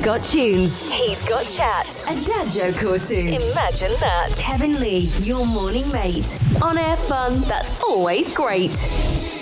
got tunes. He's got chat. Adagio Cortu. Imagine that. Kevin Lee, your morning mate. On air fun that's always great.